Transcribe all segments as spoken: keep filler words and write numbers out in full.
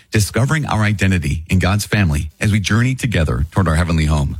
discovering our identity in God's family as we journey together toward our heavenly home.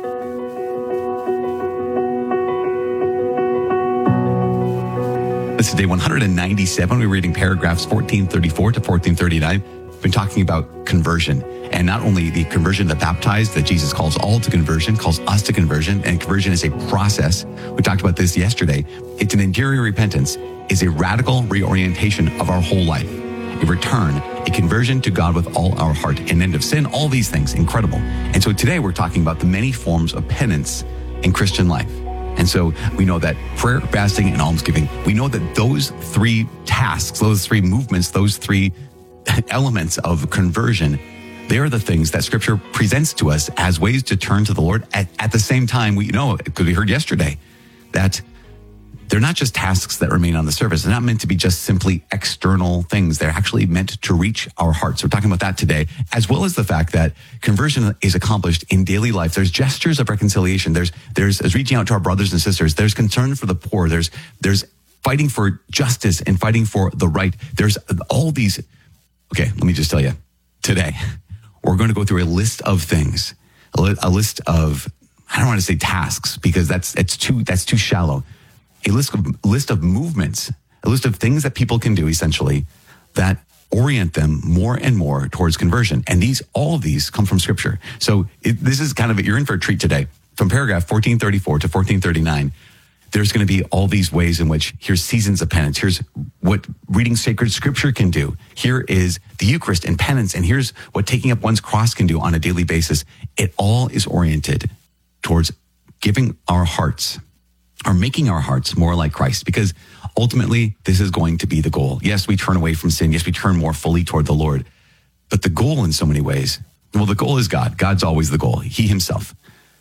This is day one hundred ninety-seven. We're reading paragraphs fourteen thirty-four to fourteen thirty-nine. We've been talking about conversion, and not only the conversion to baptized that Jesus calls all to conversion, calls us to conversion, and conversion is a process. We talked about this yesterday. It's an interior repentance, is a radical reorientation of our whole life, a return, a conversion to God with all our heart, an end of sin, all these things, incredible. And so today we're talking about the many forms of penance in Christian life. And so we know that prayer, fasting, and almsgiving, we know that those three tasks, those three movements, those three elements of conversion, they are the things that Scripture presents to us as ways to turn to the Lord. At, at the same time, we know, because we heard yesterday, that they're not just tasks that remain on the surface. They're not meant to be just simply external things. They're actually meant to reach our hearts. We're talking about that today, as well as the fact that conversion is accomplished in daily life. There's gestures of reconciliation. There's there's, there's reaching out to our brothers and sisters. There's concern for the poor. There's there's fighting for justice and fighting for the right. There's all these. Okay, let me just tell you, today we're going to go through a list of things, a, li- a list of, I don't want to say tasks because that's it's too that's too shallow. A list of list of movements, a list of things that people can do essentially that orient them more and more towards conversion. And these, all of these come from Scripture. So it, this is kind of, you're in for a treat today. From paragraph fourteen thirty-four to fourteen thirty-nine, there's going to be all these ways in which here's seasons of penance. Here's what reading sacred Scripture can do. Here is the Eucharist and penance. And here's what taking up one's cross can do on a daily basis. It all is oriented towards giving our hearts, are making our hearts more like Christ, because ultimately this is going to be the goal. Yes, we turn away from sin. Yes, we turn more fully toward the Lord. But the goal in so many ways, well, the goal is God. God's always the goal, He Himself.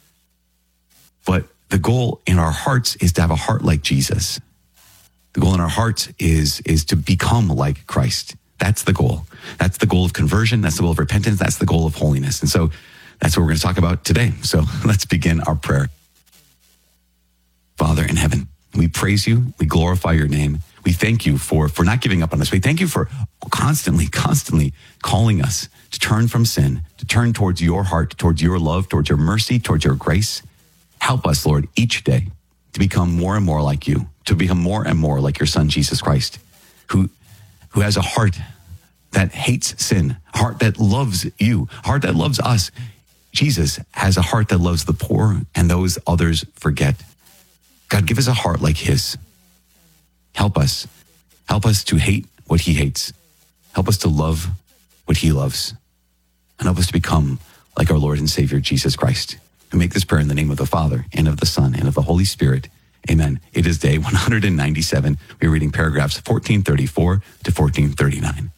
But the goal in our hearts is to have a heart like Jesus. The goal in our hearts is, is to become like Christ. That's the goal. That's the goal of conversion. That's the goal of repentance. That's the goal of holiness. And so that's what we're going to talk about today. So let's begin our prayer. Father in heaven, we praise you. We glorify your name. We thank you for, for not giving up on us. We thank you for constantly, constantly calling us to turn from sin, to turn towards your heart, towards your love, towards your mercy, towards your grace. Help us, Lord, each day to become more and more like you, to become more and more like your Son, Jesus Christ, who, who has a heart that hates sin, a heart that loves you, a heart that loves us. Jesus has a heart that loves the poor and those others forget. God, give us a heart like His. Help us. Help us to hate what He hates. Help us to love what He loves. And help us to become like our Lord and Savior, Jesus Christ. We make this prayer in the name of the Father, and of the Son, and of the Holy Spirit. Amen. It is day one hundred ninety-seven. We're reading paragraphs fourteen thirty-four to fourteen thirty-nine.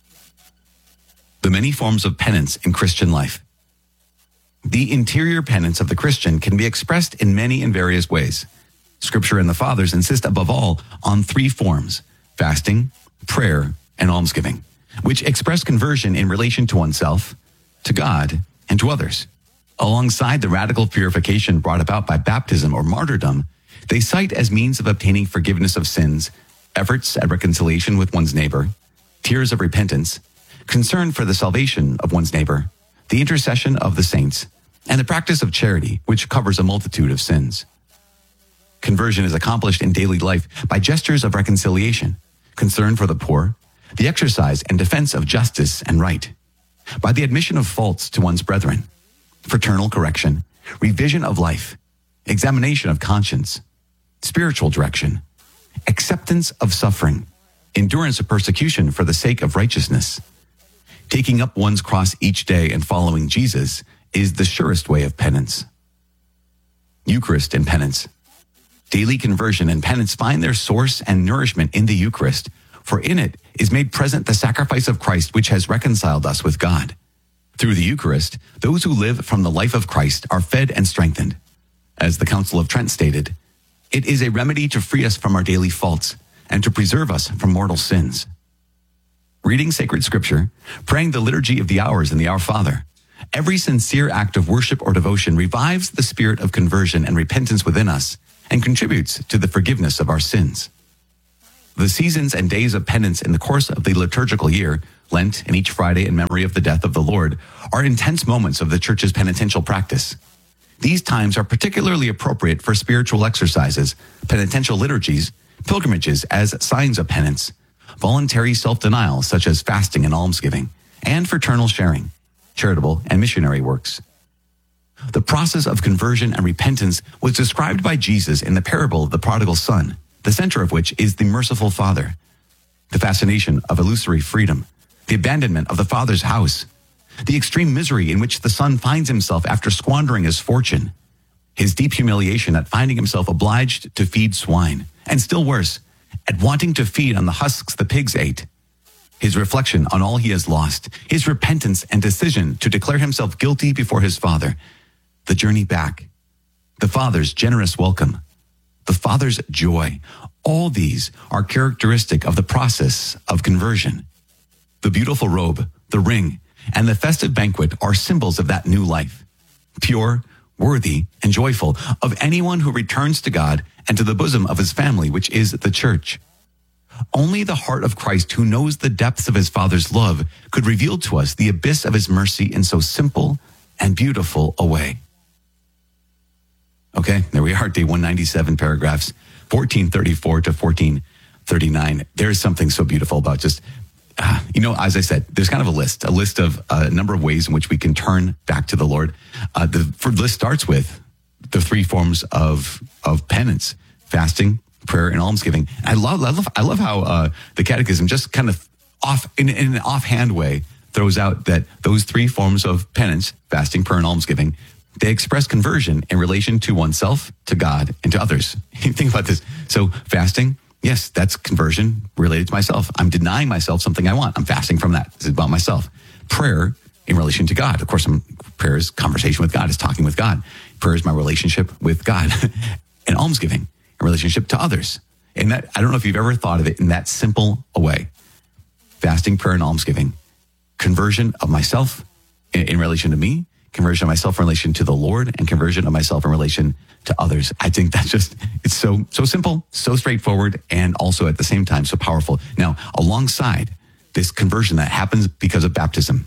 The many forms of penance in Christian life. The interior penance of the Christian can be expressed in many and various ways. Scripture and the Fathers insist above all on three forms: fasting, prayer, and almsgiving, which express conversion in relation to oneself, to God, and to others. Alongside the radical purification brought about by baptism or martyrdom, they cite as means of obtaining forgiveness of sins, efforts at reconciliation with one's neighbor, tears of repentance, concern for the salvation of one's neighbor, the intercession of the saints, and the practice of charity, which covers a multitude of sins. Conversion is accomplished in daily life by gestures of reconciliation, concern for the poor, the exercise and defense of justice and right, by the admission of faults to one's brethren, fraternal correction, revision of life, examination of conscience, spiritual direction, acceptance of suffering, endurance of persecution for the sake of righteousness. Taking up one's cross each day and following Jesus is the surest way of penance. Eucharist and penance. Daily conversion and penance find their source and nourishment in the Eucharist, for in it is made present the sacrifice of Christ, which has reconciled us with God. Through the Eucharist, those who live from the life of Christ are fed and strengthened. As the Council of Trent stated, it is a remedy to free us from our daily faults and to preserve us from mortal sins. Reading sacred Scripture, praying the liturgy of the hours and the Our Father, every sincere act of worship or devotion revives the spirit of conversion and repentance within us and contributes to the forgiveness of our sins. The seasons and days of penance in the course of the liturgical year, Lent and each Friday in memory of the death of the Lord, are intense moments of the Church's penitential practice. These times are particularly appropriate for spiritual exercises, penitential liturgies, pilgrimages as signs of penance, voluntary self-denial such as fasting and almsgiving, and fraternal sharing, charitable and missionary works. The process of conversion and repentance was described by Jesus in the parable of the prodigal son, the center of which is the merciful Father, the fascination of illusory freedom, the abandonment of the Father's house, the extreme misery in which the son finds himself after squandering his fortune, his deep humiliation at finding himself obliged to feed swine, and still worse, at wanting to feed on the husks the pigs ate, his reflection on all he has lost, his repentance and decision to declare himself guilty before his Father, the journey back, the Father's generous welcome, the Father's joy. All these are characteristic of the process of conversion. The beautiful robe, the ring, and the festive banquet are symbols of that new life, pure, worthy, and joyful, of anyone who returns to God and to the bosom of his family, which is the Church. Only the heart of Christ, who knows the depths of his Father's love, could reveal to us the abyss of his mercy in so simple and beautiful a way. Okay, there we are, day one ninety-seven, paragraphs fourteen thirty-four to fourteen thirty-nine. There's something so beautiful about just, uh, you know, as I said, there's kind of a list, a list of uh, a number of ways in which we can turn back to the Lord. Uh, the for, list starts with the three forms of of penance: fasting, prayer, and almsgiving. I love, I love, I love how uh, the Catechism just kind of off in, in an offhand way throws out that those three forms of penance, fasting, prayer, and almsgiving, they express conversion in relation to oneself, to God, and to others. Think about this. So fasting, yes, that's conversion related to myself. I'm denying myself something I want. I'm fasting from that. This is about myself. Prayer in relation to God. Of course, I'm, prayer is conversation with God, is talking with God. Prayer is my relationship with God. And almsgiving in relationship to others. And that, I don't know if you've ever thought of it in that simple a way. Fasting, prayer, and almsgiving. Conversion of myself in, in relation to me, conversion of myself in relation to the Lord, and conversion of myself in relation to others. I think that's just, it's so, so simple, so straightforward, and also at the same time, so powerful. Now, alongside this conversion that happens because of baptism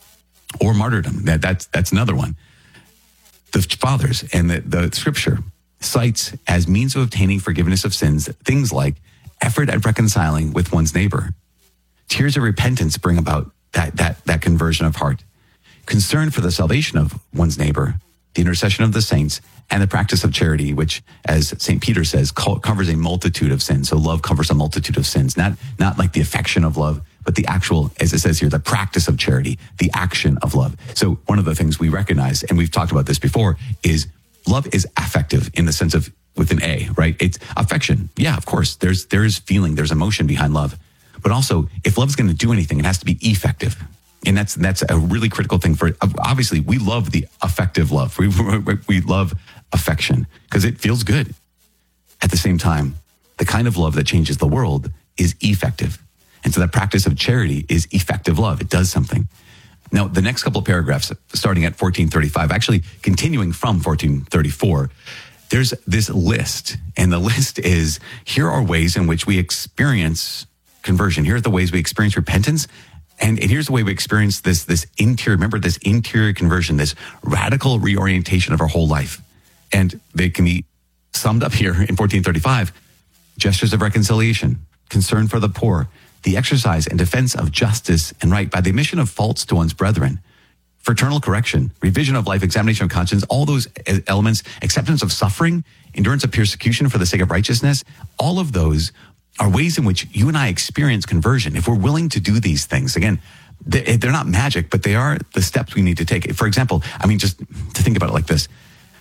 or martyrdom, that, that's, that's another one. The fathers and the, the scripture cites as means of obtaining forgiveness of sins things like effort at reconciling with one's neighbor. Tears of repentance bring about that, that, that conversion of heart. Concern for the salvation of one's neighbor, the intercession of the saints, and the practice of charity, which, as Saint Peter says, co- covers a multitude of sins. So love covers a multitude of sins, not, not like the affection of love, but the actual, as it says here, the practice of charity, the action of love. So one of the things we recognize, and we've talked about this before, is love is affective in the sense of with an A, right? It's affection. Yeah, of course, there's, there's feeling, there's emotion behind love. But also, if love's going to do anything, it has to be effective. And that's that's a really critical thing for, obviously, we love the affective love. We, we love affection because it feels good. At the same time, the kind of love that changes the world is effective. And so that practice of charity is effective love. It does something. Now, the next couple of paragraphs, starting at fourteen thirty-five, actually continuing from fourteen thirty-four, there's this list. And the list is, here are ways in which we experience conversion. Here are the ways we experience repentance. And, and here's the way we experience this, this interior, remember this interior conversion, this radical reorientation of our whole life. And they can be summed up here in fourteen thirty-five. Gestures of reconciliation, concern for the poor, the exercise and defense of justice and right by the omission of faults to one's brethren, fraternal correction, revision of life, examination of conscience, all those elements, acceptance of suffering, endurance of persecution for the sake of righteousness, all of those are ways in which you and I experience conversion. If we're willing to do these things, again, they're not magic, but they are the steps we need to take. For example, I mean, just to think about it like this,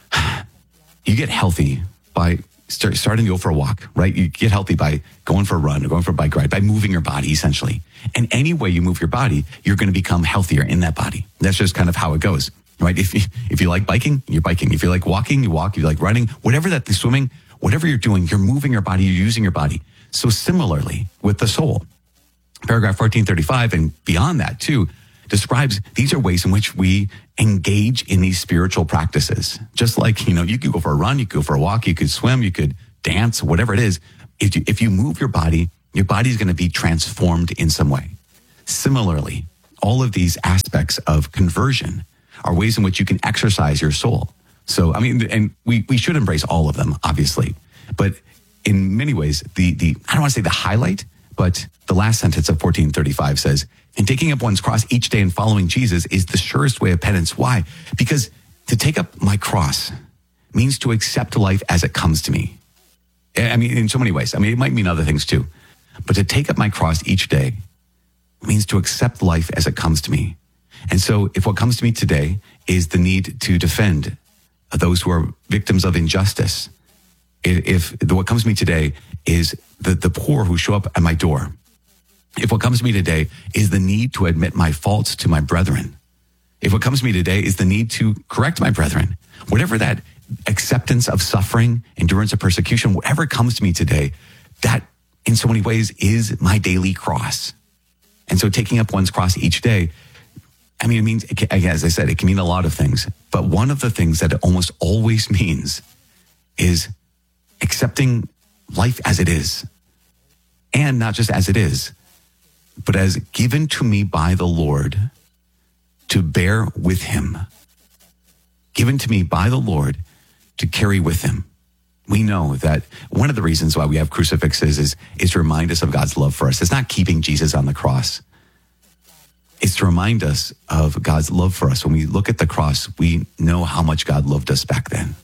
you get healthy by start, starting to go for a walk, right? You get healthy by going for a run or going for a bike ride, by moving your body, essentially. And any way you move your body, you're going to become healthier in that body. That's just kind of how it goes, right? If you, if you like biking, you're biking. If you like walking, you walk. If you like running, whatever that, the swimming, whatever you're doing, you're moving your body, you're using your body. So similarly with the soul, paragraph fourteen thirty-five and beyond that too, describes these are ways in which we engage in these spiritual practices. Just like, you know, you could go for a run, you could go for a walk, you could swim, you could dance, whatever it is. If you, if you move your body, Your body is going to be transformed in some way. Similarly, all of these aspects of conversion are ways in which you can exercise your soul. So, I mean, and we, we should embrace all of them, obviously. But in many ways, the, the I don't want to say the highlight, but the last sentence of fourteen thirty-five says, and taking up one's cross each day and following Jesus is the surest way of penance. Why? Because to take up my cross means to accept life as it comes to me. I mean, in so many ways. I mean, it might mean other things too. But to take up my cross each day means to accept life as it comes to me. And so if what comes to me today is the need to defend those who are victims of injustice, if, if what comes to me today is the, the poor who show up at my door, if what comes to me today is the need to admit my faults to my brethren, if what comes to me today is the need to correct my brethren, whatever that acceptance of suffering, endurance of persecution, whatever comes to me today, that in so many ways is my daily cross. And so taking up one's cross each day, I mean, it means, as I said, it can mean a lot of things. But one of the things that it almost always means is accepting life as it is. And not just as it is, but as given to me by the Lord to bear with him. Given to me by the Lord to carry with him. We know that one of the reasons why we have crucifixes is, is to remind us of God's love for us. It's not keeping Jesus on the cross. It's to remind us of God's love for us. When we look at the cross, we know how much God loved us back then.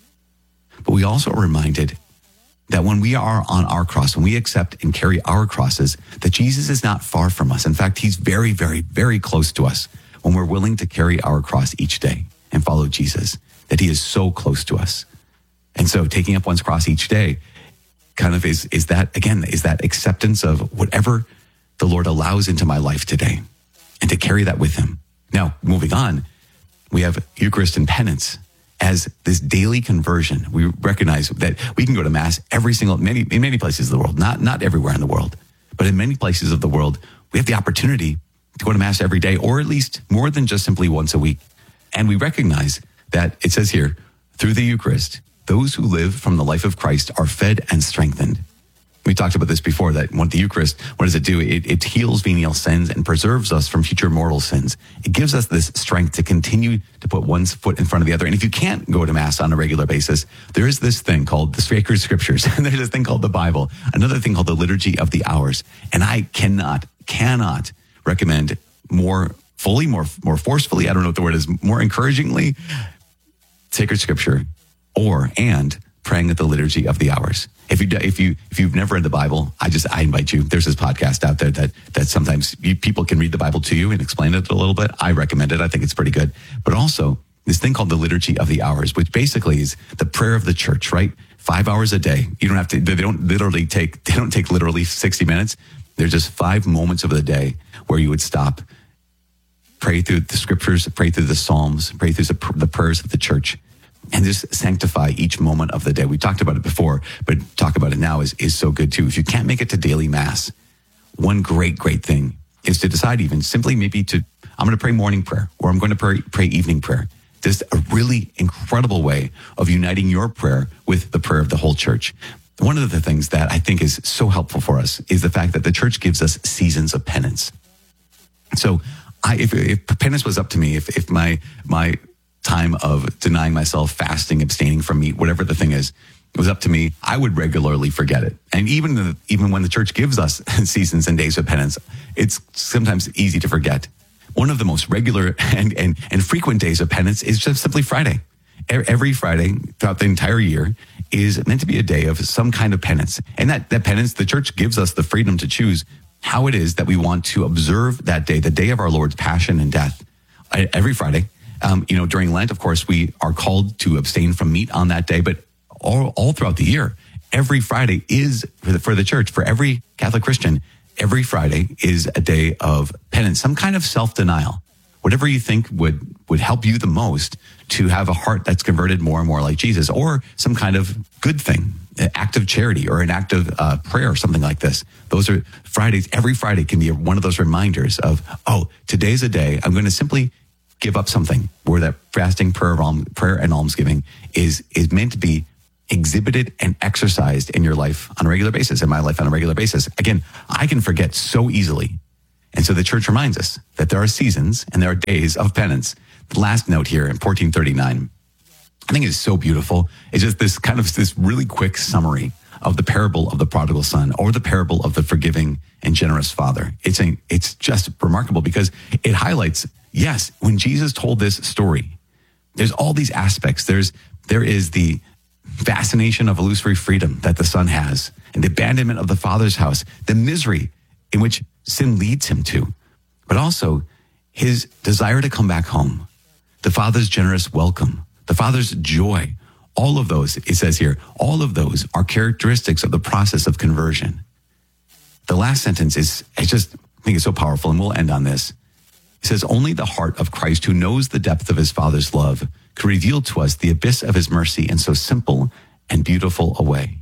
But we also are reminded that when we are on our cross, when we accept and carry our crosses, that Jesus is not far from us. In fact, he's very, very, very close to us when we're willing to carry our cross each day and follow Jesus, that he is so close to us. And so taking up one's cross each day kind of is, is that, again, is that acceptance of whatever the Lord allows into my life today and to carry that with him. Now, moving on, we have Eucharist and penance as this daily conversion. We recognize that we can go to Mass every single, many, in many places of the world, not, not everywhere in the world, but in many places of the world, we have the opportunity to go to Mass every day, or at least more than just simply once a week. And we recognize that it says here, through the Eucharist, those who live from the life of Christ are fed and strengthened. We talked about this before, that what the Eucharist, what does it do? It, it heals venial sins and preserves us from future mortal sins. It gives us this strength to continue to put one's foot in front of the other. And if you can't go to Mass on a regular basis, there is this thing called the sacred scriptures. And there's this thing called the Bible, another thing called the liturgy of the hours. And I cannot, cannot recommend more fully, more, more forcefully, I don't know what the word is, more encouragingly, sacred scripture or, and praying at the liturgy of the hours. If you if you if you've never read the Bible, I just I invite you. There's this podcast out there that that sometimes you, people can read the Bible to you and explain it a little bit. I recommend it. I think it's pretty good. But also this thing called the liturgy of the hours, which basically is the prayer of the church. Right, five hours a day. You don't have to. They don't literally take. They don't take literally sixty minutes. They're just five moments of the day where you would stop, pray through the scriptures, pray through the Psalms, pray through the, the prayers of the church, and just sanctify each moment of the day. We talked about it before, but talk about it now is, is so good too. If you can't make it to daily Mass, one great, great thing is to decide even simply maybe to, I'm going to pray morning prayer or I'm going to pray, pray evening prayer. Just a really incredible way of uniting your prayer with the prayer of the whole church. One of the things that I think is so helpful for us is the fact that the church gives us seasons of penance. So I, if, if penance was up to me, if, if my, my, time of denying myself, fasting, abstaining from meat, whatever the thing is, it was up to me, I would regularly forget it. And even the, even when the church gives us seasons and days of penance, it's sometimes easy to forget. One of the most regular and, and, and frequent days of penance is just simply Friday. Every Friday throughout the entire year is meant to be a day of some kind of penance. And that, that penance, the church gives us the freedom to choose how it is that we want to observe that day, the day of our Lord's passion and death, every Friday. Um, you know, during Lent, of course, we are called to abstain from meat on that day, but all, all throughout the year, every Friday is for the, for the church, for every Catholic Christian, every Friday is a day of penance, some kind of self-denial, whatever you think would, would help you the most to have a heart that's converted more and more like Jesus, or some kind of good thing, an act of charity or an act of uh, prayer or something like this. Those are Fridays. Every Friday can be one of those reminders of, oh, today's a day I'm going to simply give up something, where that fasting, prayer, alms, prayer and almsgiving is is meant to be exhibited and exercised in your life on a regular basis, in my life on a regular basis. Again, I can forget so easily. And so the church reminds us that there are seasons and there are days of penance. The last note here in fourteen thirty-nine, I think it's so beautiful. It's just this kind of this really quick summary of the parable of the prodigal son, or the parable of the forgiving and generous father. It's a, it's just remarkable because it highlights, yes, when Jesus told this story, there's all these aspects. There's, there is the fascination of illusory freedom that the son has, and the abandonment of the father's house, the misery in which sin leads him to, but also his desire to come back home, the father's generous welcome, the father's joy. All of those, it says here, all of those are characteristics of the process of conversion. The last sentence is, I just think it's so powerful, and we'll end on this. It says, only the heart of Christ, who knows the depth of his Father's love, could reveal to us the abyss of his mercy in so simple and beautiful a way.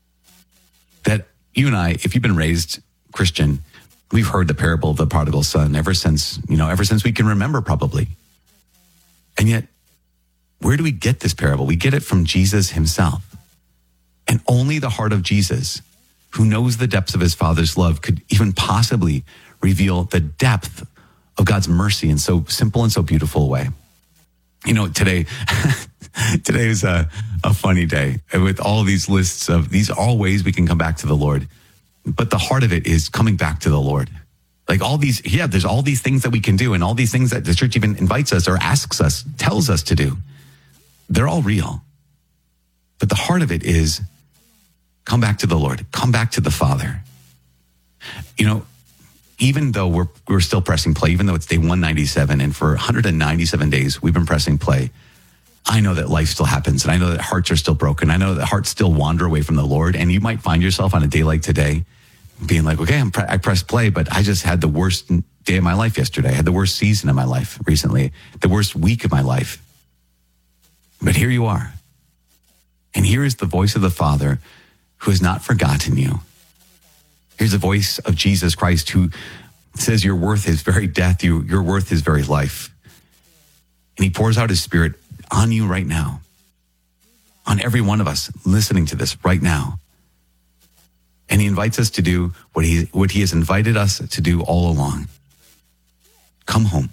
That you and I, if you've been raised Christian, we've heard the parable of the prodigal son ever since, you know, ever since we can remember probably. And yet, where do we get this parable? We get it from Jesus himself. And only the heart of Jesus, who knows the depths of his Father's love, could even possibly reveal the depth of God's mercy in so simple and so beautiful a way. You know, today, today is a, a funny day with all these lists of, these are all ways we can come back to the Lord. But the heart of it is coming back to the Lord. Like all these, yeah, there's all these things that we can do, and all these things that the church even invites us or asks us, tells us to do. They're all real. But the heart of it is come back to the Lord, come back to the Father. You know, even though we're we're still pressing play, even though it's day one ninety-seven, and for one hundred ninety-seven days we've been pressing play, I know that life still happens, and I know that hearts are still broken. I know that hearts still wander away from the Lord, and you might find yourself on a day like today being like, okay, I'm pre- I pressed play, but I just had the worst day of my life yesterday. I had the worst season of my life recently, the worst week of my life. But here you are. And here is the voice of the Father who has not forgotten you. Here's the voice of Jesus Christ who says your worth is very death, you, your worth is very life. And he pours out his Spirit on you right now, on every one of us listening to this right now. And he invites us to do what he, what he has invited us to do all along. Come home.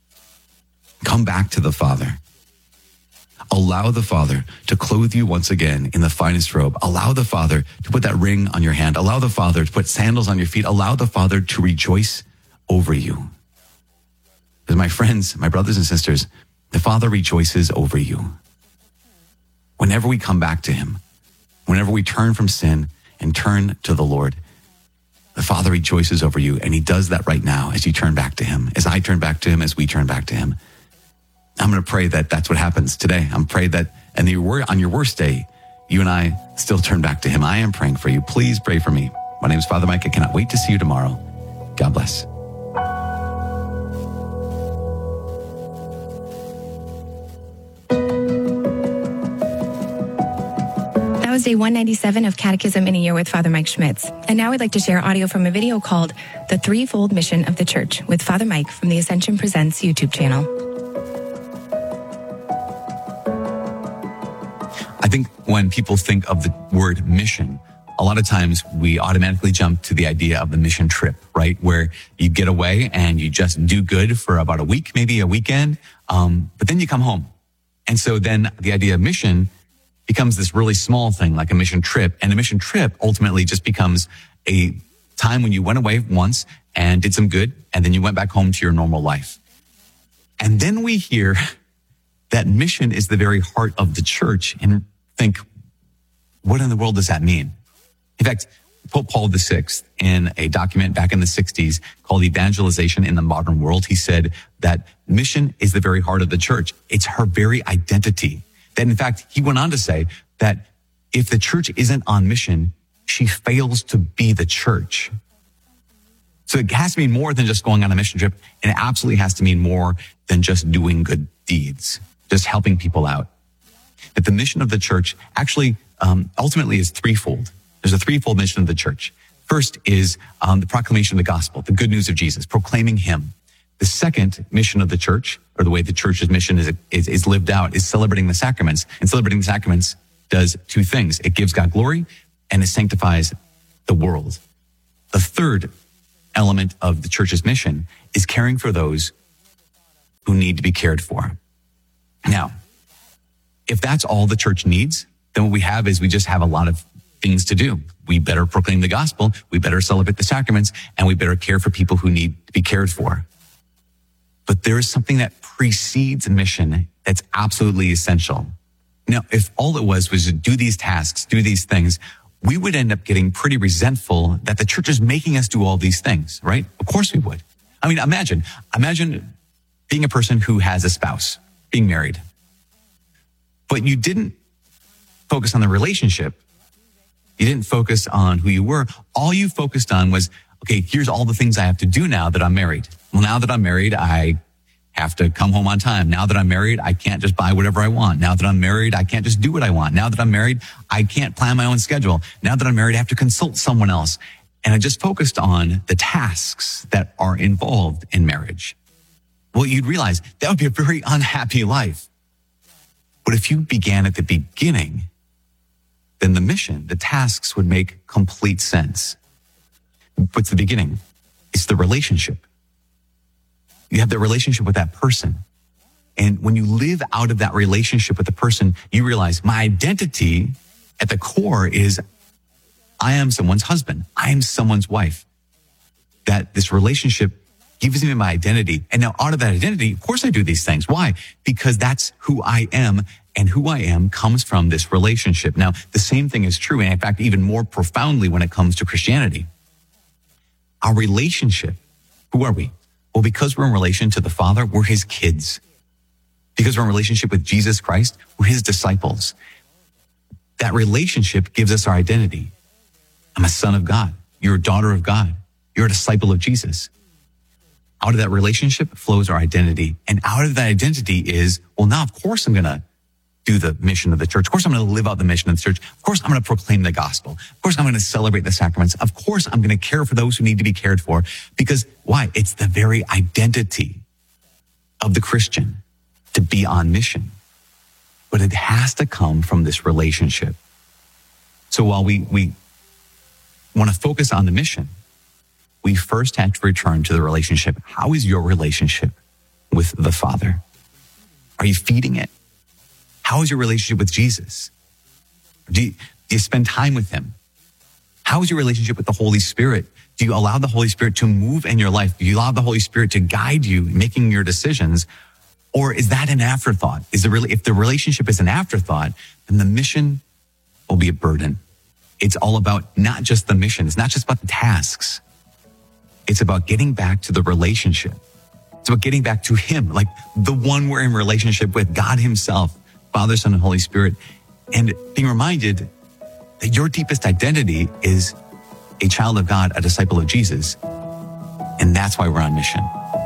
Come back to the Father. Allow the Father to clothe you once again in the finest robe. Allow the Father to put that ring on your hand. Allow the Father to put sandals on your feet. Allow the Father to rejoice over you. Because my friends, my brothers and sisters, the Father rejoices over you. Whenever we come back to him, whenever we turn from sin and turn to the Lord, the Father rejoices over you. And he does that right now as you turn back to him, as I turn back to him, as we turn back to him. I'm going to pray that that's what happens today. I'm praying that and the, on your worst day, you and I still turn back to him. I am praying for you. Please pray for me. My name is Father Mike. I cannot wait to see you tomorrow. God bless. That was day one ninety-seven of Catechism in a Year with Father Mike Schmitz. And now I'd like to share audio from a video called The Threefold Mission of the Church with Father Mike from the Ascension Presents YouTube channel. I think when people think of the word mission, a lot of times we automatically jump to the idea of the mission trip, right? Where you get away and you just do good for about a week, maybe a weekend, um, but then you come home. And so then the idea of mission becomes this really small thing, like a mission trip. And a mission trip ultimately just becomes a time when you went away once and did some good, and then you went back home to your normal life. And then we hear that mission is the very heart of the church and think, what in the world does that mean? In fact, Pope Paul the Sixth, in a document back in the sixties called Evangelization in the Modern World, he said that mission is the very heart of the church. It's her very identity. That in fact, he went on to say that if the church isn't on mission, she fails to be the church. So it has to mean more than just going on a mission trip, and it absolutely has to mean more than just doing good deeds, just helping people out. That the mission of the church actually um, ultimately is threefold. There's a threefold mission of the church. First is um, the proclamation of the gospel, the good news of Jesus, proclaiming him. The second mission of the church, or the way the church's mission is, is, is lived out, is celebrating the sacraments. And celebrating the sacraments does two things. It gives God glory and it sanctifies the world. The third element of the church's mission is caring for those who need to be cared for. Now, if that's all the church needs, then what we have is we just have a lot of things to do. We better proclaim the gospel, we better celebrate the sacraments, and we better care for people who need to be cared for. But there is something that precedes mission that's absolutely essential. Now, if all it was was to do these tasks, do these things, we would end up getting pretty resentful that the church is making us do all these things, right? Of course we would. I mean, imagine, imagine being a person who has a spouse, being married, but you didn't focus on the relationship. You didn't focus on who you were. All you focused on was, okay, here's all the things I have to do now that I'm married. Well, now that I'm married, I have to come home on time. Now that I'm married, I can't just buy whatever I want. Now that I'm married, I can't just do what I want. Now that I'm married, I can't plan my own schedule. Now that I'm married, I have to consult someone else. And I just focused on the tasks that are involved in marriage. Well, you'd realize that would be a very unhappy life. But if you began at the beginning, then the mission, the tasks would make complete sense. What's the beginning? It's the relationship. You have the relationship with that person. And when you live out of that relationship with the person, you realize my identity at the core is I am someone's husband. I am someone's wife. That this relationship gives me my identity. And now out of that identity, of course I do these things. Why? Because that's who I am. And who I am comes from this relationship. Now, the same thing is true, and in fact, even more profoundly when it comes to Christianity. Our relationship, who are we? Well, because we're in relation to the Father, we're his kids. Because we're in relationship with Jesus Christ, we're his disciples. That relationship gives us our identity. I'm a son of God. You're a daughter of God. You're a disciple of Jesus. Out of that relationship flows our identity. And out of that identity is, well, now, of course, I'm going to do the mission of the church. Of course, I'm going to live out the mission of the church. Of course, I'm going to proclaim the gospel. Of course, I'm going to celebrate the sacraments. Of course, I'm going to care for those who need to be cared for. Because why? It's the very identity of the Christian to be on mission. But it has to come from this relationship. So while we, we want to focus on the mission, we first have to return to the relationship. How is your relationship with the Father? Are you feeding it? How is your relationship with Jesus? Do you, do you spend time with him? How is your relationship with the Holy Spirit? Do you allow the Holy Spirit to move in your life? Do you allow the Holy Spirit to guide you in making your decisions? Or is that an afterthought? Is it really, if the relationship is an afterthought, then the mission will be a burden. It's all about not just the mission. It's not just about the tasks. It's about getting back to the relationship. It's about getting back to him, like the one we're in relationship with, God himself, Father, Son, and Holy Spirit, and being reminded that your deepest identity is a child of God, a disciple of Jesus. And that's why we're on mission.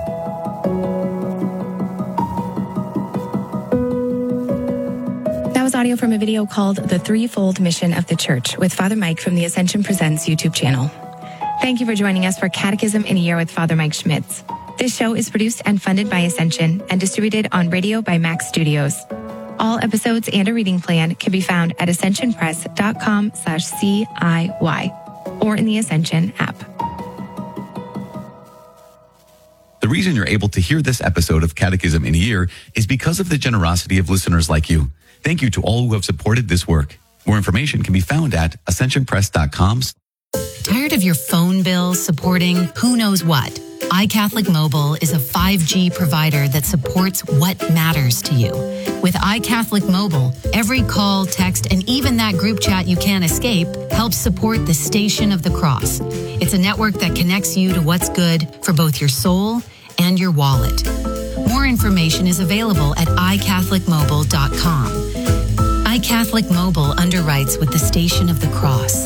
That was audio from a video called The Threefold Mission of the Church with Father Mike from the Ascension Presents YouTube channel. Thank you for joining us for Catechism in a Year with Father Mike Schmitz. This show is produced and funded by Ascension and distributed on radio by Max Studios. All episodes and a reading plan can be found at ascensionpress.com slash CIY or in the Ascension app. The reason you're able to hear this episode of Catechism in a Year is because of the generosity of listeners like you. Thank you to all who have supported this work. More information can be found at ascension press dot com. Tired of your phone bill supporting who knows what? iCatholic Mobile is a five G provider that supports what matters to you. With iCatholic Mobile, every call, text, and even that group chat you can't escape helps support the Station of the Cross. It's a network that connects you to what's good for both your soul and your wallet. More information is available at i catholic mobile dot com. iCatholic Mobile underwrites with the Station of the Cross.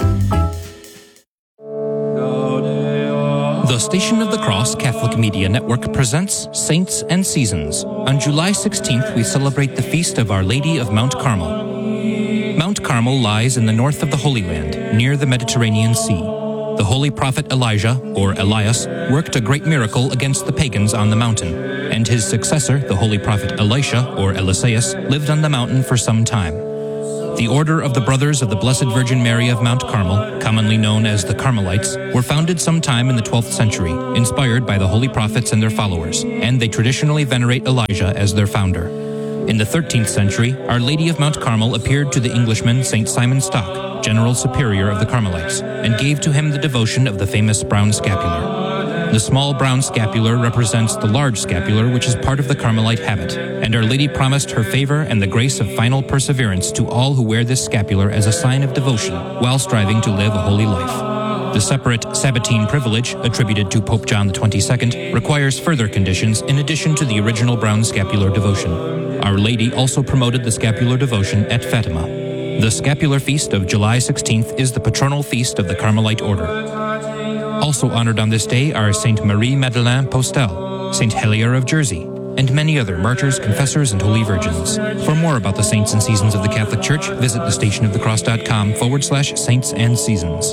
The Station of the Cross Catholic Media Network presents Saints and Seasons. On July sixteenth, we celebrate the feast of Our Lady of Mount Carmel. Mount Carmel lies in the north of the Holy Land, near the Mediterranean Sea. The holy prophet Elijah, or Elias, worked a great miracle against the pagans on the mountain, and his successor, the holy prophet Elisha, or Eliseus, lived on the mountain for some time. The Order of the Brothers of the Blessed Virgin Mary of Mount Carmel, commonly known as the Carmelites, were founded sometime in the twelfth century, inspired by the holy prophets and their followers, and they traditionally venerate Elijah as their founder. In the thirteenth century, Our Lady of Mount Carmel appeared to the Englishman Saint Simon Stock, General Superior of the Carmelites, and gave to him the devotion of the famous brown scapular. The small brown scapular represents the large scapular, which is part of the Carmelite habit, and Our Lady promised her favor and the grace of final perseverance to all who wear this scapular as a sign of devotion while striving to live a holy life. The separate Sabbatine privilege, attributed to Pope John the twenty-second, requires further conditions in addition to the original brown scapular devotion. Our Lady also promoted the scapular devotion at Fatima. The scapular feast of July sixteenth is the patronal feast of the Carmelite order. Also honored on this day are Saint Marie-Madeleine Postel, Saint Helier of Jersey, and many other martyrs, confessors, and holy virgins. For more about the saints and seasons of the Catholic Church, visit thestationofthecross.com forward slash saints and seasons.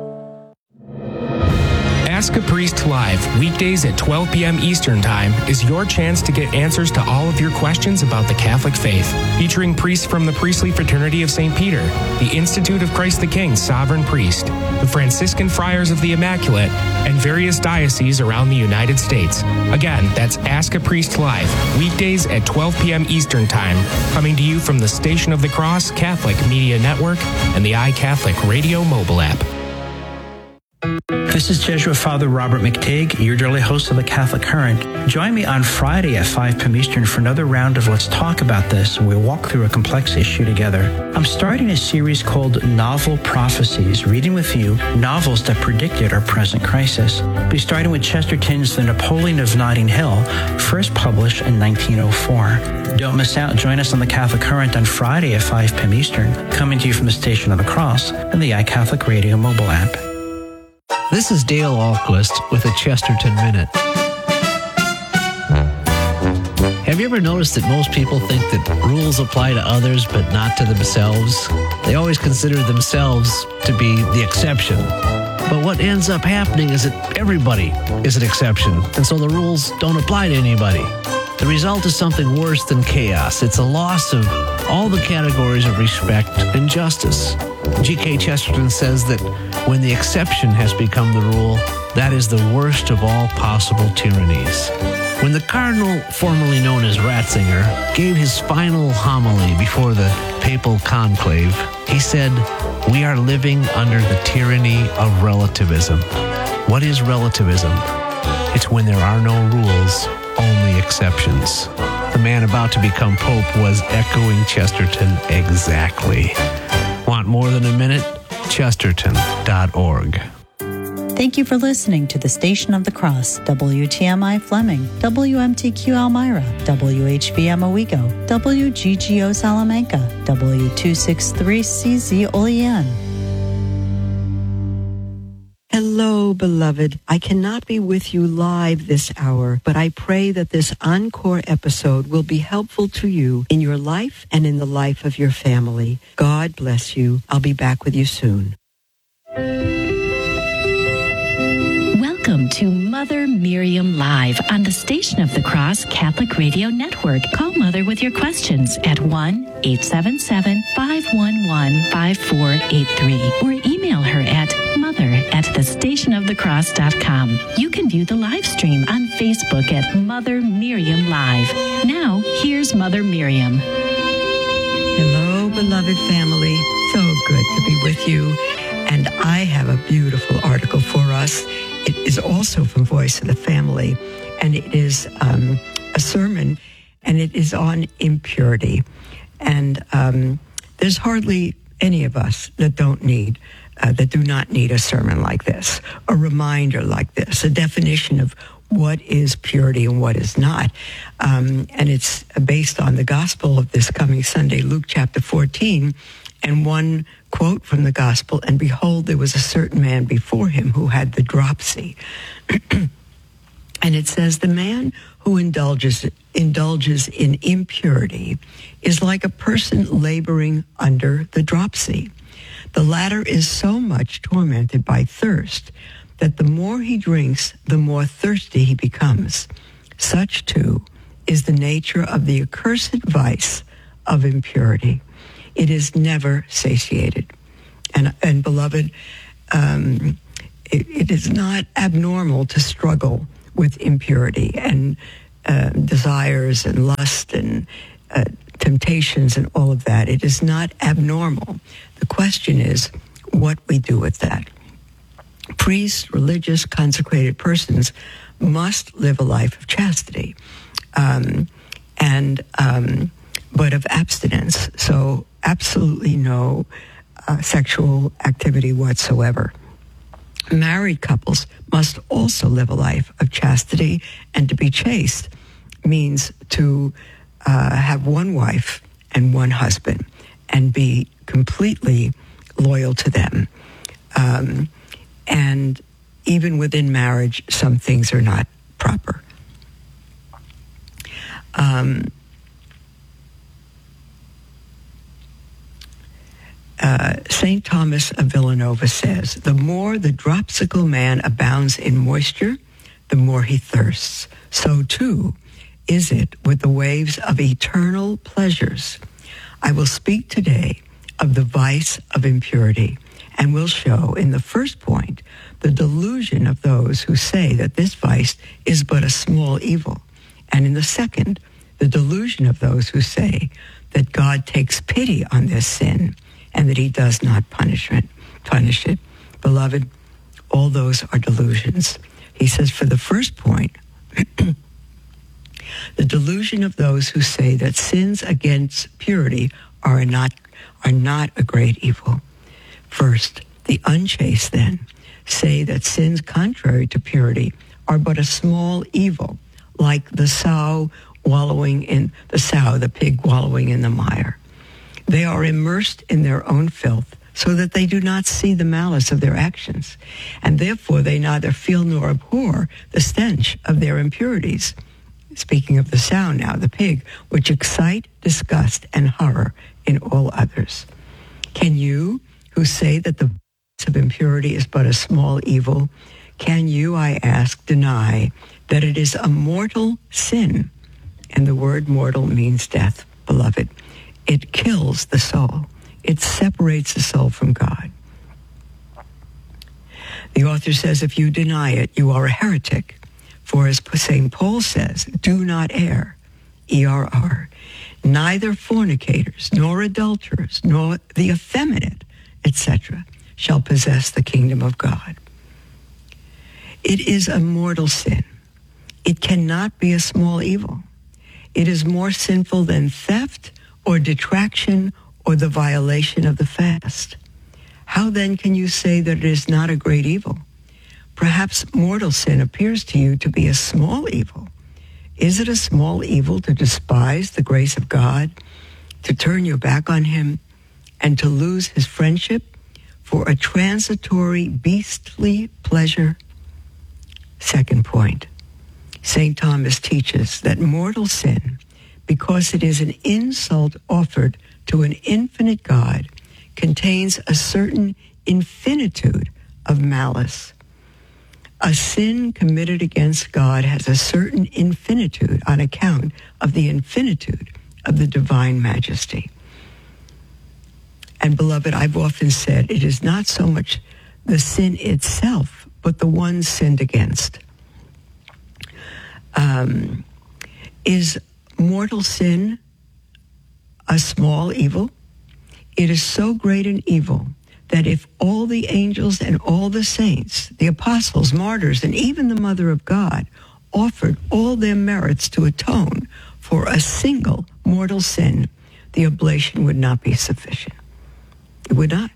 Ask a Priest Live, weekdays at twelve p.m. Eastern Time, is your chance to get answers to all of your questions about the Catholic faith. Featuring priests from the Priestly Fraternity of Saint Peter, the Institute of Christ the King Sovereign Priest, the Franciscan Friars of the Immaculate, and various dioceses around the United States. Again, that's Ask a Priest Live, weekdays at twelve p.m. Eastern Time, coming to you from the Station of the Cross Catholic Media Network and the iCatholic Radio mobile app. This is Jesuit Father Robert McTigg, your daily host of the Catholic Current. Join me on Friday at five p.m. Eastern for another round of Let's Talk About This, and we'll walk through a complex issue together. I'm starting a series called Novel Prophecies, reading with you novels that predicted our present crisis. We'll be starting with Chesterton's The Napoleon of Notting Hill, first published in nineteen oh four. Don't miss out. Join us on the Catholic Current on Friday at five p.m. Eastern, coming to you from the Station of the Cross and the iCatholic Radio mobile app. This is Dale Ahlquist with a Chesterton Minute. Have you ever noticed that most people think that rules apply to others but not to themselves? They always consider themselves to be the exception. But what ends up happening is that everybody is an exception, and so the rules don't apply to anybody. The result is something worse than chaos. It's a loss of all the categories of respect and justice. G K Chesterton says that when the exception has become the rule, that is the worst of all possible tyrannies. When the cardinal, formerly known as Ratzinger, gave his final homily before the papal conclave, he said, "We are living under the tyranny of relativism." What is relativism? It's when there are no rules, only exceptions. The man about to become Pope was echoing Chesterton exactly. Want more than a minute? Chesterton dot org. Thank you for listening to the Station of the Cross, W T M I Fleming, W M T Q Elmira, W H V M Owego, W G G O Salamanca, W two sixty-three C Z Olean. Hello, beloved. I cannot be with you live this hour, but I pray that this encore episode will be helpful to you in your life and in the life of your family. God bless you. I'll be back with you soon. Welcome to Mother Miriam Live on the Station of the Cross Catholic Radio Network. Call Mother with your questions at one eight seven seven, five one one, five four eight three or email her at mother at the station of the cross dot com. You can view the live stream on Facebook at Mother Miriam Live. Now, here's Mother Miriam. Hello, beloved family. So good to be with you. And I have a beautiful article for us. It is also from Voice of the Family, and it is um, a sermon, and it is on impurity. And um, there's hardly any of us that don't need, uh, that do not need a sermon like this, a reminder like this, a definition of what is purity and what is not. Um, and it's based on the gospel of this coming Sunday, Luke chapter fourteen, and one quote from the gospel, "And behold, there was a certain man before him who had the dropsy." And it says, "The man who indulges indulges in impurity is like a person laboring under the dropsy. The latter is so much tormented by thirst that the more he drinks, the more thirsty he becomes. Such, too, is the nature of the accursed vice of impurity. It is never satiated. And, and beloved, um, it, it is not abnormal to struggle with impurity and uh, desires and lust and uh, temptations and all of that. It is not abnormal. The question is what we do with that. Priests, religious, consecrated persons must live a life of chastity, um, and um, but of abstinence. So absolutely no uh, sexual activity whatsoever. Married couples must also live a life of chastity, and to be chaste means to uh, have one wife and one husband and be completely loyal to them. Um, and even within marriage, some things are not proper. Um, uh, Saint Thomas of Villanova says, the more the dropsical man abounds in moisture, the more he thirsts. So too is it with the waves of eternal pleasures. I will speak today of the vice of impurity, and will show in the first point the delusion of those who say that this vice is but a small evil, and in the second, the delusion of those who say that God takes pity on this sin and that he does not punish it. Punish it. Beloved, all those are delusions. He says for the first point, the delusion of those who say that sins against purity are not, are not a great evil. First, the unchaste then say that sins contrary to purity are but a small evil, like the sow wallowing in the sow, the pig wallowing in the mire. They are immersed in their own filth, so that they do not see the malice of their actions, and therefore they neither feel nor abhor the stench of their impurities. Speaking of the sow now, the pig, which excite disgust and horror in all others. Can you, who say that the vice of impurity is but a small evil, can you, I ask, deny that it is a mortal sin? And the word mortal means death, beloved. It kills the soul. It separates the soul from God. The author says, if you deny it, you are a heretic. For as Saint Paul says, do not err, E R R, neither fornicators, nor adulterers, nor the effeminate, et cetera, shall possess the kingdom of God. It is a mortal sin. It cannot be a small evil. It is more sinful than theft or detraction or the violation of the fast. How then can you say that it is not a great evil? Perhaps mortal sin appears to you to be a small evil. Is it a small evil to despise the grace of God, to turn your back on him, and to lose his friendship for a transitory beastly pleasure? Second point, Saint Thomas teaches that mortal sin, because it is an insult offered to an infinite God, contains a certain infinitude of malice. A sin committed against God has a certain infinitude on account of the infinitude of the divine majesty. And beloved, I've often said it is not so much the sin itself, but the one sinned against. Um, is mortal sin a small evil? It is so great an evil that if all the angels and all the saints, the apostles, martyrs, and even the Mother of God offered all their merits to atone for a single mortal sin, the oblation would not be sufficient. It would not.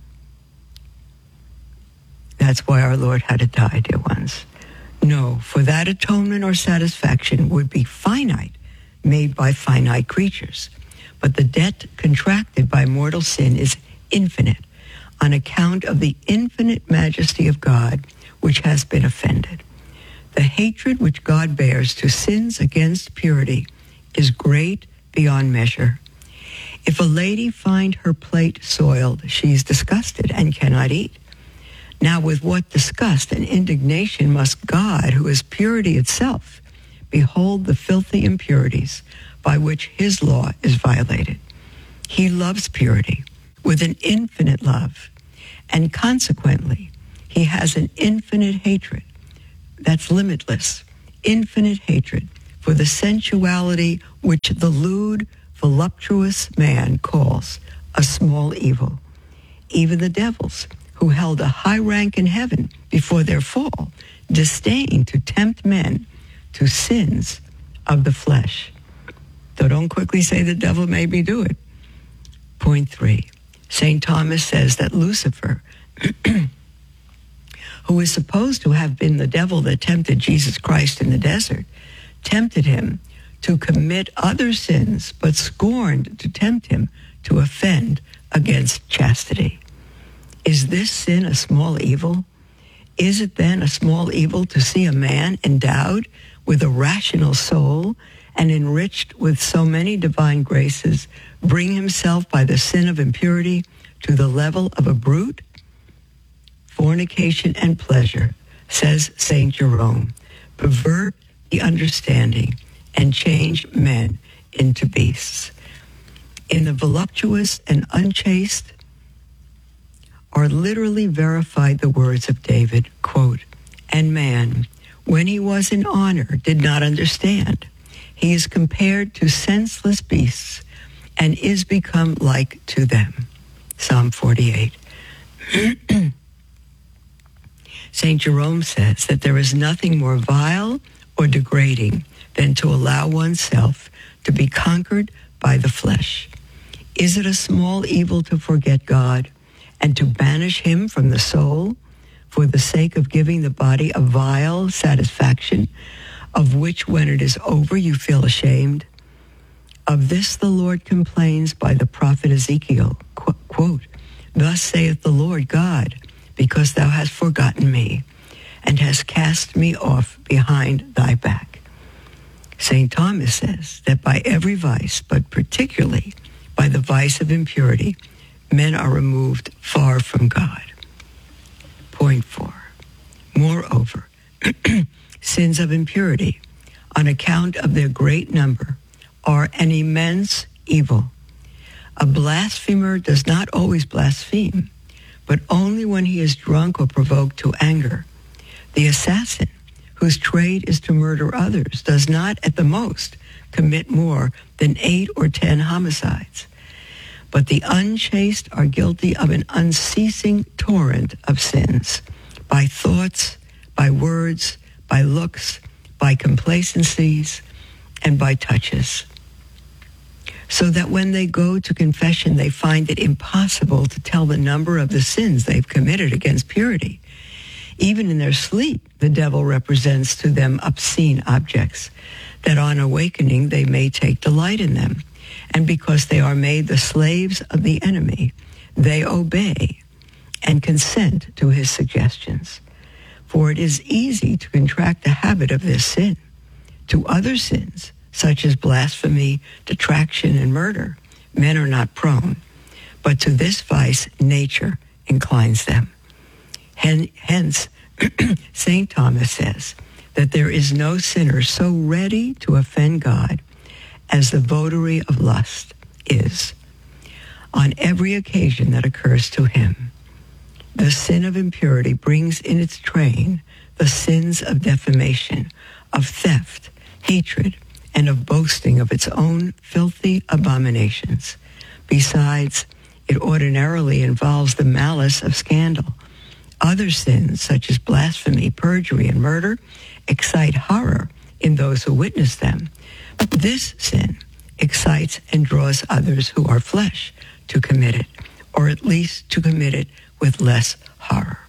That's why our Lord had to die, dear ones. No, for that atonement or satisfaction would be finite, made by finite creatures. But the debt contracted by mortal sin is infinite, on account of the infinite majesty of God, which has been offended. The hatred which God bears to sins against purity is great beyond measure. If a lady find her plate soiled, she is disgusted and cannot eat. Now with what disgust and indignation must God, who is purity itself, behold the filthy impurities by which his law is violated. He loves purity with an infinite love, and consequently, he has an infinite hatred that's limitless, infinite hatred for the sensuality which the lewd, voluptuous man calls a small evil. Even the devils, who held a high rank in heaven before their fall, disdain to tempt men to sins of the flesh. So don't quickly say the devil made me do it. Point three, Saint Thomas says that Lucifer, who is supposed to have been the devil that tempted Jesus Christ in the desert, tempted him to commit other sins, but scorned to tempt him to offend against chastity. Is this sin a small evil? Is it then a small evil to see a man endowed with a rational soul and enriched with so many divine graces bring himself by the sin of impurity to the level of a brute? Fornication and pleasure, says Saint Jerome, pervert the understanding and change men into beasts. In the voluptuous and unchaste are literally verified the words of David, quote, "And man, when he was in honor, did not understand. He is compared to senseless beasts and is become like to them." Psalm forty-eight. Saint Jerome says that there is nothing more vile or degrading than to allow oneself to be conquered by the flesh. Is it a small evil to forget God and to banish him from the soul for the sake of giving the body a vile satisfaction, of which when it is over you feel ashamed? Of this the Lord complains by the prophet Ezekiel, Qu- quote, "Thus saith the Lord God, because thou hast forgotten me, and hast cast me off behind thy back." Saint Thomas says that by every vice, but particularly by the vice of impurity, men are removed far from God. Point four. Moreover, sins of impurity, on account of their great number, are an immense evil. A blasphemer does not always blaspheme, but only when he is drunk or provoked to anger. The assassin, whose trade is to murder others, does not at the most commit more than eight or ten homicides. But the unchaste are guilty of an unceasing torrent of sins, by thoughts, by words, by looks, by complacencies, and by touches. So that when they go to confession, they find it impossible to tell the number of the sins they've committed against purity. Even in their sleep, the devil represents to them obscene objects, that on awakening they may take delight in them. And because they are made the slaves of the enemy, they obey and consent to his suggestions. For it is easy to contract the habit of this sin. To other sins, such as blasphemy, detraction, and murder, men are not prone, but to this vice nature inclines them. Hence, Saint Thomas says that there is no sinner so ready to offend God as the votary of lust is, on every occasion that occurs to him. The sin of impurity brings in its train the sins of defamation, of theft, hatred, and of boasting of its own filthy abominations. Besides, it ordinarily involves the malice of scandal. Other sins, such as blasphemy, perjury, and murder, excite horror in those who witness them. But this sin excites and draws others who are flesh to commit it, or at least to commit it with less horror.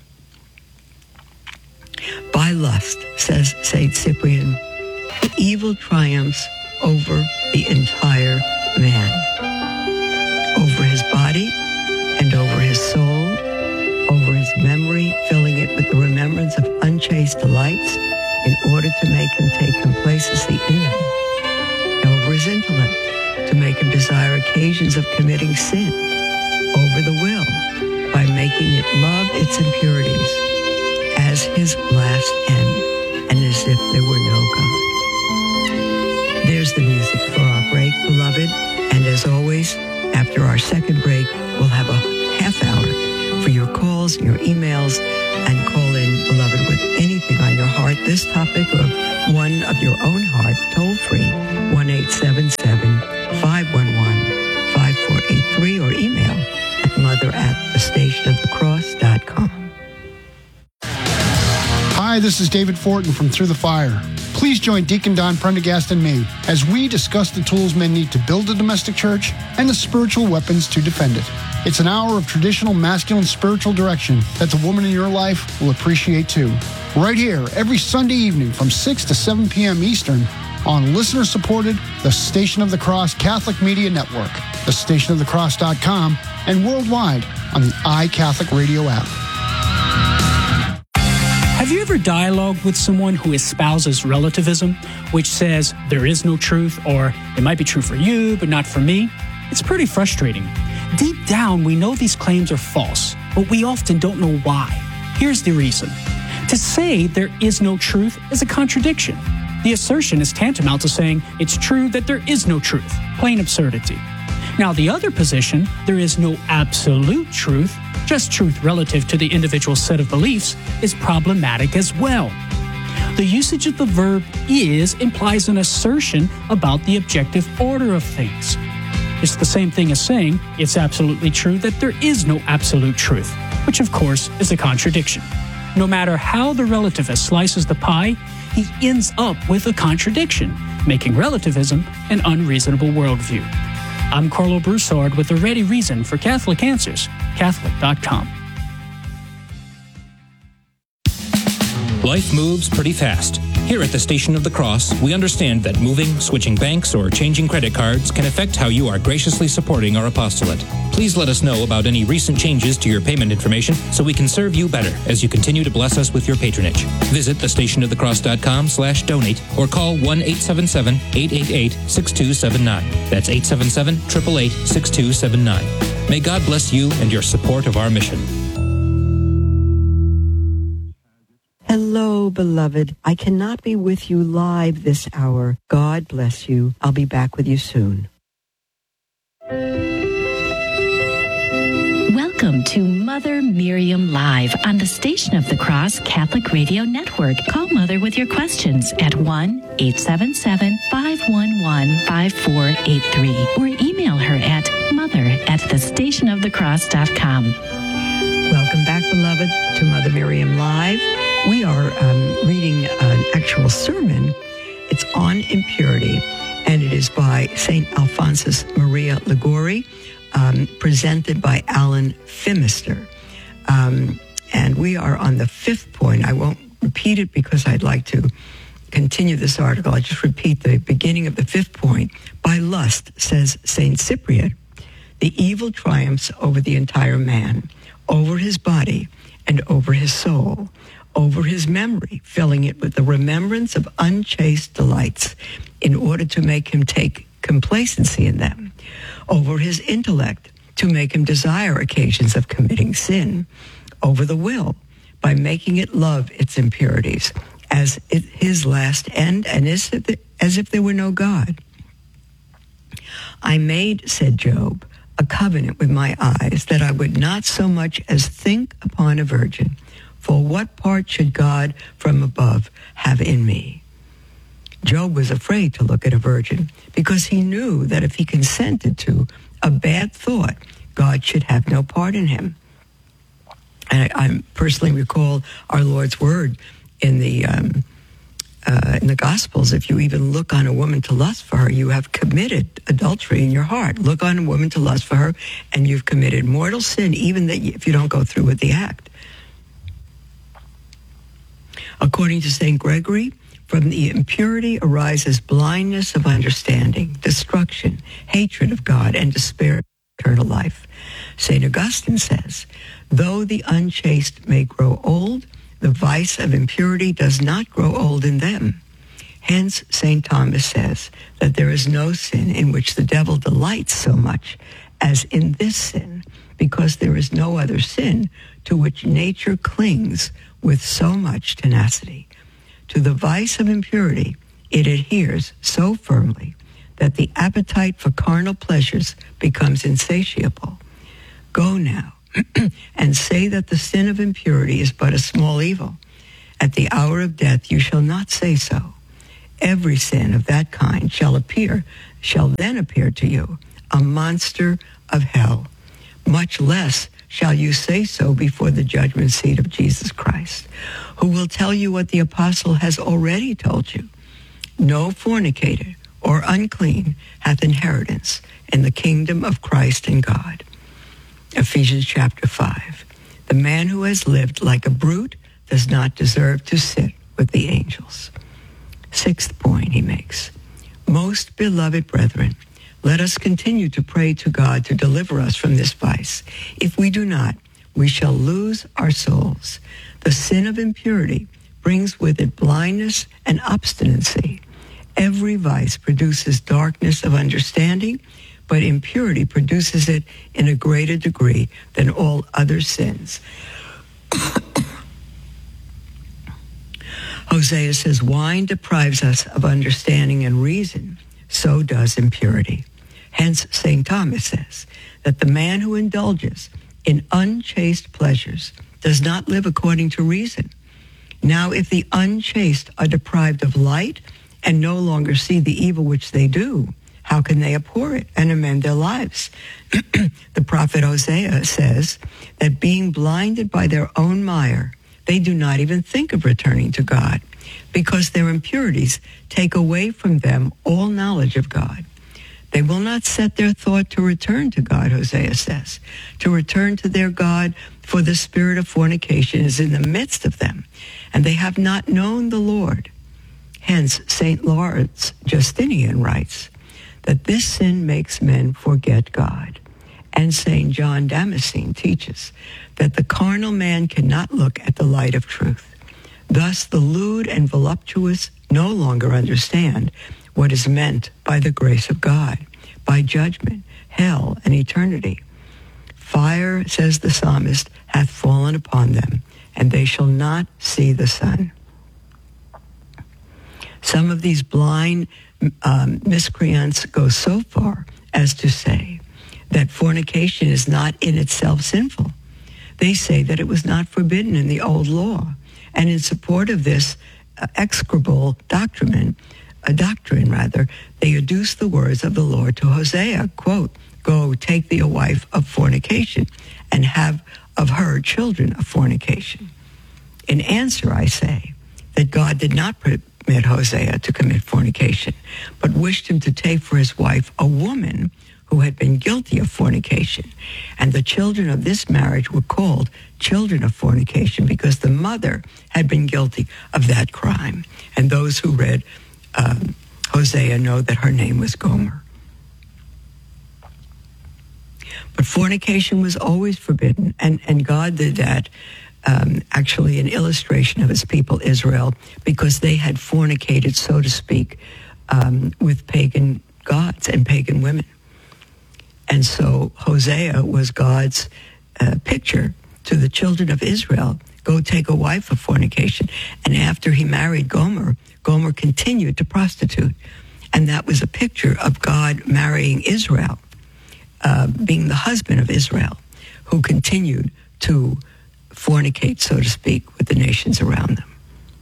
By lust, says Saint Cyprian, evil triumphs over the entire man, over his body and over his soul, over his memory, filling it with the remembrance of unchaste delights in order to make him take complacency in them, and over his intellect to make him desire occasions of committing sin, over the will by making it love its impurities as his last end and as if there were no God. There's the music for our break, beloved, and as always, after our second break, we'll have a half hour for your calls, your emails, and call in, beloved, with anything on your heart. This topic or one of your own heart, toll free, one eight seven seven, five one one, five four eight three, or email at mother at the station of the cross dot com. Hi, this is David Fortin from Through the Fire. Please join Deacon Don Prendergast and me as we discuss the tools men need to build a domestic church and the spiritual weapons to defend it. It's an hour of traditional masculine spiritual direction that the woman in your life will appreciate too. Right here, every Sunday evening from six to seven p.m. Eastern on listener-supported The Station of the Cross Catholic Media Network, the station of the cross dot com, and worldwide on the iCatholic Radio app. Have you ever dialogued with someone who espouses relativism, which says there is no truth, or it might be true for you, but not for me? It's pretty frustrating. Deep down, we know these claims are false, but we often don't know why. Here's the reason. To say there is no truth is a contradiction. The assertion is tantamount to saying it's true that there is no truth. Plain absurdity. Now, the other position, there is no absolute truth, just truth relative to the individual set of beliefs, is problematic as well. The usage of the verb is implies an assertion about the objective order of things. It's the same thing as saying it's absolutely true that there is no absolute truth, which of course is a contradiction. No matter how the relativist slices the pie, he ends up with a contradiction, making relativism an unreasonable worldview. I'm Carlo Broussard with a ready reason for Catholic Answers, Catholic dot com. Life moves pretty fast. Here at the Station of the Cross, we understand that moving, switching banks, or changing credit cards can affect how you are graciously supporting our apostolate. Please let us know about any recent changes to your payment information so we can serve you better as you continue to bless us with your patronage. Visit the station of the cross dot com slash donate or call one eight seven seven, eight eight eight, six two seven nine. That's eight seven seven, eight eight eight, six two seven nine. May God bless you and your support of our mission. Hello, beloved. I cannot be with you live this hour. God bless you. I'll be back with you soon. Welcome to Mother Miriam Live on the Station of the Cross Catholic Radio Network. Call Mother with your questions at one eight seven seven, five one one, five four eight three or email her at mother at the station of the cross dot com. Welcome back, beloved, to Mother Miriam Live. We are um, reading an actual sermon. It's on impurity, and it is by Saint Alphonsus Maria Liguori, um, presented by Alan Phimister. Um, and we are on the fifth point. I won't repeat it because I'd like to continue this article. I just repeat the beginning of the fifth point. By lust, says Saint Cyprian, the evil triumphs over the entire man, over his body, and over his soul, over his memory, filling it with the remembrance of unchaste delights in order to make him take complacency in them, over his intellect to make him desire occasions of committing sin, over the will by making it love its impurities as it, his last end and as if, the, as if there were no God. I made, said Job, a covenant with my eyes that I would not so much as think upon a virgin. For what part should God from above have in me? Job was afraid to look at a virgin because he knew that if he consented to a bad thought, God should have no part in him. And I, I personally recall our Lord's word in the um, uh, in the Gospels. If you even look on a woman to lust for her, you have committed adultery in your heart. Look on a woman to lust for her, and you've committed mortal sin, even that if you don't go through with the act. According to Saint Gregory, from the impurity arises blindness of understanding, destruction, hatred of God, and despair of eternal life. Saint Augustine says, though the unchaste may grow old, the vice of impurity does not grow old in them. Hence, Saint Thomas says that there is no sin in which the devil delights so much as in this sin, because there is no other sin to which nature clings with so much tenacity. To the vice of impurity, it adheres so firmly that the appetite for carnal pleasures becomes insatiable. Go now and say that the sin of impurity is but a small evil. At the hour of death you shall not say so. Every sin of that kind shall appear, shall then appear to you, a monster of hell. Much less shall you say so before the judgment seat of Jesus Christ, who will tell you what the apostle has already told you. No fornicator or unclean hath inheritance in the kingdom of Christ and God. Ephesians chapter five. The man who has lived like a brute does not deserve to sit with the angels. Sixth point he makes. Most beloved brethren, let us continue to pray to God to deliver us from this vice. If we do not, we shall lose our souls. The sin of impurity brings with it blindness and obstinacy. Every vice produces darkness of understanding, but impurity produces it in a greater degree than all other sins. Hosea says, wine deprives us of understanding and reason, so does impurity. Hence, Saint Thomas says that the man who indulges in unchaste pleasures does not live according to reason. Now, if the unchaste are deprived of light and no longer see the evil which they do, how can they abhor it and amend their lives? The prophet Hosea says that being blinded by their own mire, they do not even think of returning to God, because their impurities take away from them all knowledge of God. They will not set their thought to return to God, Hosea says, to return to their God, for the spirit of fornication is in the midst of them, and they have not known the Lord. Hence, Saint Lawrence Justinian writes that this sin makes men forget God. And Saint John Damascene teaches that the carnal man cannot look at the light of truth. Thus, the lewd and voluptuous no longer understand what is meant by the grace of God, by judgment, hell, and eternity. Fire, says the psalmist, hath fallen upon them, and they shall not see the sun. Some of these blind um, miscreants go so far as to say that fornication is not in itself sinful. They say that it was not forbidden in the old law. And in support of this uh, execrable doctrine, a doctrine rather, they adduce the words of the Lord to Hosea, quote, go take thee a wife of fornication and have of her children of fornication. In answer, I say that God did not permit Hosea to commit fornication, but wished him to take for his wife a woman who had been guilty of fornication. And the children of this marriage were called children of fornication because the mother had been guilty of that crime. And those who read um, Hosea know that her name was Gomer. But fornication was always forbidden, and, and God did that, um, actually an illustration of his people Israel, because they had fornicated, so to speak, um, with pagan gods and pagan women. And so Hosea was God's uh, picture to the children of Israel, go take a wife of fornication. And after he married Gomer, Gomer continued to prostitute. And that was a picture of God marrying Israel, uh, being the husband of Israel, who continued to fornicate, so to speak, with the nations around them.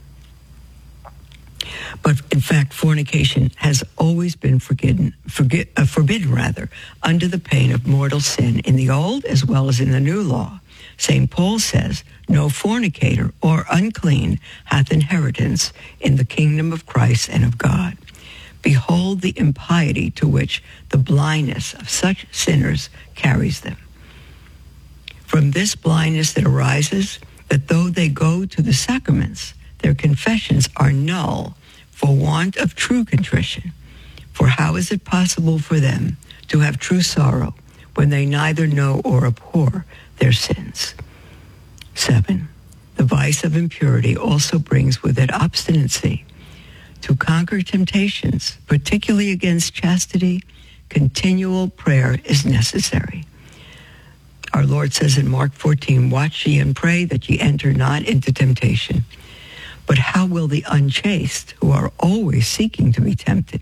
But in fact, fornication has always been forbidden, forget, uh, forbidden rather, under the pain of mortal sin in the Old as well as in the New Law. Saint Paul says, no fornicator or unclean hath inheritance in the kingdom of Christ and of God. Behold the impiety to which the blindness of such sinners carries them. From this blindness it arises that though they go to the sacraments, their confessions are null for want of true contrition. For how is it possible for them to have true sorrow when they neither know or abhor their sins? Seven, the vice of impurity also brings with it obstinacy. To conquer temptations, particularly against chastity, continual prayer is necessary. Our Lord says in Mark fourteen, watch ye and pray that ye enter not into temptation. But how will the unchaste, who are always seeking to be tempted,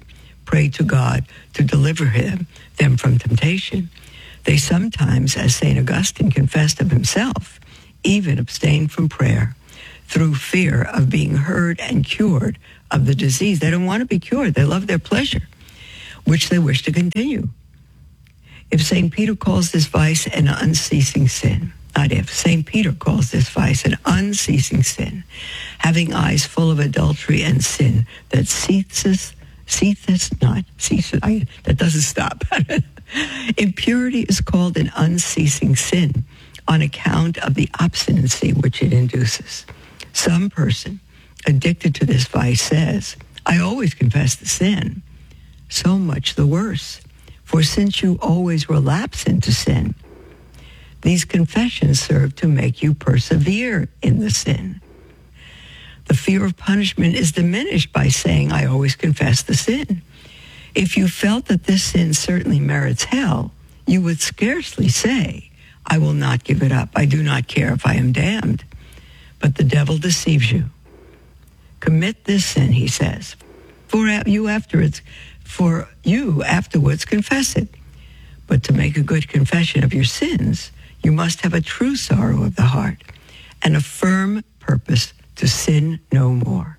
pray to God to deliver him, them from temptation. They sometimes, as Saint Augustine confessed of himself, even abstain from prayer through fear of being heard and cured of the disease. They don't want to be cured. They love their pleasure, which they wish to continue. If Saint Peter calls this vice an unceasing sin, not if, Saint Peter calls this vice an unceasing sin, having eyes full of adultery and sin that ceases, ceases not, ceases, I, that doesn't stop. Impurity is called an unceasing sin on account of the obstinacy which it induces. Some person addicted to this vice says, I always confess the sin. So much the worse. For since you always relapse into sin, these confessions serve to make you persevere in the sin. The fear of punishment is diminished by saying, I always confess the sin. If you felt that this sin certainly merits hell, you would scarcely say, I will not give it up. I do not care if I am damned. But the devil deceives you. Commit this sin, he says, for you afterwards, for you afterwards confess it. But to make a good confession of your sins, you must have a true sorrow of the heart and a firm purpose to sin no more.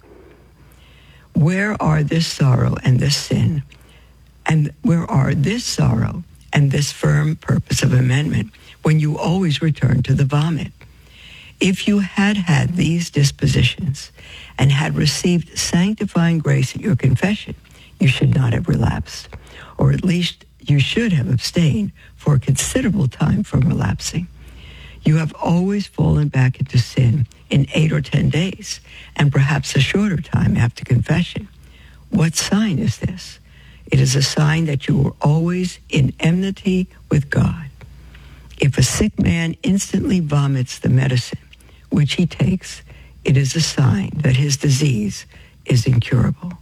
Where are this sorrow and this sin, and where are this sorrow and this firm purpose of amendment when you always return to the vomit? If you had had these dispositions and had received sanctifying grace at your confession, you should not have relapsed, or at least you should have abstained for a considerable time from relapsing. You have always fallen back into sin in eight or ten days, and perhaps a shorter time after confession. What sign is this? It is a sign that you are always in enmity with God. If a sick man instantly vomits the medicine which he takes, it is a sign that his disease is incurable.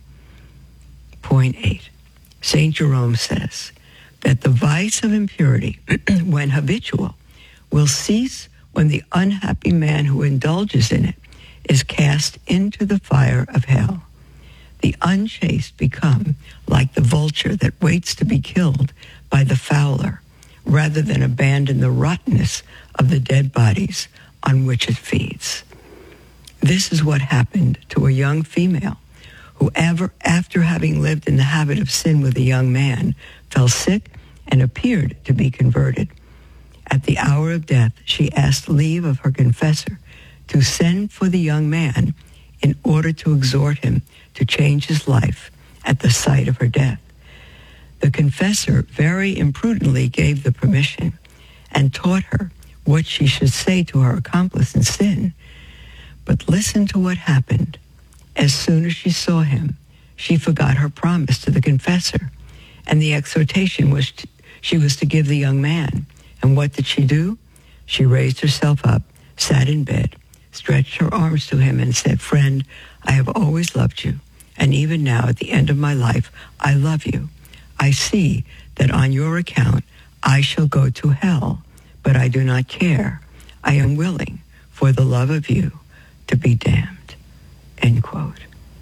Point eight. Saint Jerome says that the vice of impurity, when habitual, will cease when the unhappy man who indulges in it is cast into the fire of hell. The unchaste become like the vulture that waits to be killed by the fowler, rather than abandon the rottenness of the dead bodies on which it feeds. This is what happened to a young female who, ever, after having lived in the habit of sin with a young man, fell sick and appeared to be converted. At the hour of death, she asked leave of her confessor to send for the young man in order to exhort him to change his life at the sight of her death. The confessor very imprudently gave the permission and taught her what she should say to her accomplice in sin. But listen to what happened. As soon as she saw him, she forgot her promise to the confessor and the exhortation was t- she was to give the young man. And what did she do? She raised herself up, sat in bed, stretched her arms to him and said, Friend, I have always loved you, and even now at the end of my life, I love you. I see that on your account I shall go to hell, but I do not care. I am willing, for the love of you, to be damned. End quote.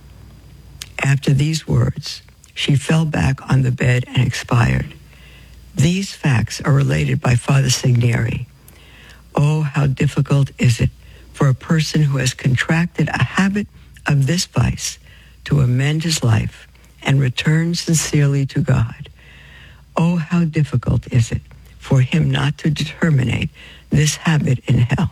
After these words, she fell back on the bed and expired. These facts are related by Father Segneri. Oh, how difficult is it for a person who has contracted a habit of this vice to amend his life and return sincerely to God. Oh, how difficult is it for him not to terminate this habit in hell.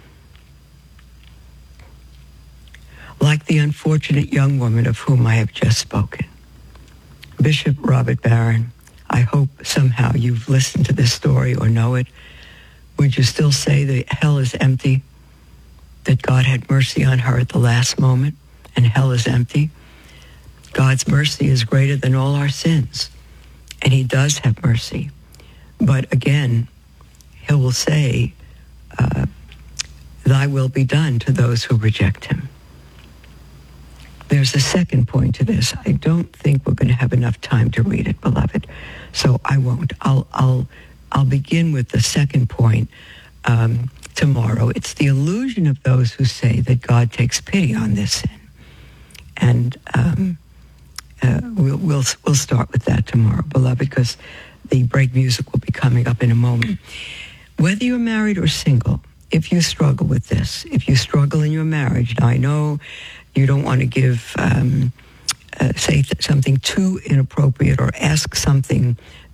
Like the unfortunate young woman of whom I have just spoken. Bishop Robert Barron, I hope somehow you've listened to this story or know it. Would you still say that hell is empty? That God had mercy on her at the last moment and hell is empty? God's mercy is greater than all our sins. And he does have mercy. But again, he will say, uh, thy will be done to those who reject him. There's a second point to this. I don't think we're going to have enough time to read it, beloved. So I won't. I'll I'll I'll begin with the second point um, tomorrow. It's the illusion of those who say that God takes pity on this sin. And um, uh, we'll, we'll, we'll start with that tomorrow, beloved, because the break music will be coming up in a moment. Whether you're married or single, if you struggle with this, if you struggle in your marriage, now I know you don't want to give, um, uh, say th- something too inappropriate or ask something